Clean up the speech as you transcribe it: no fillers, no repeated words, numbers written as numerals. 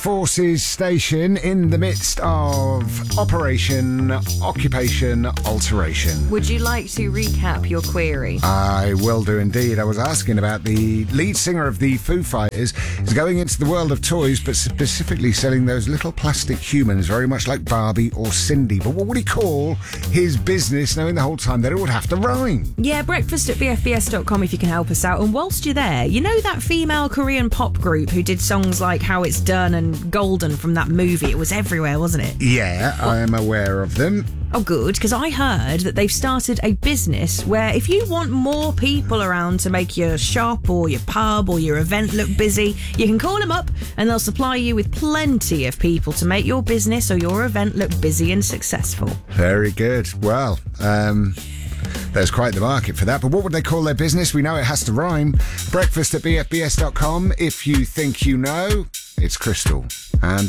Forces Station in the midst of Operation Occupation Alteration. Would you like to recap your query? I will do indeed. I was asking about the lead singer of the Foo Fighters is going into the world of toys, but specifically selling those little plastic humans, very much like Barbie or Cindy. But what would he call his business, knowing the whole time that it would have to rhyme? Yeah, breakfast@bfbs.com if you can help us out. And whilst you're there, you know that female Korean pop group who did songs like How It's Done and Golden from that movie? It was everywhere, wasn't it? Yeah, I am aware of them. Oh, good, because I heard that they've started a business where if you want more people around to make your shop or your pub or your event look busy, you can call them up and they'll supply you with plenty of people to make your business or your event look busy and successful. Very good. Well, there's quite the market for that. But what would they call their business? We know it has to rhyme. Breakfast@bfbs.com. If you think you know, it's Crystal. And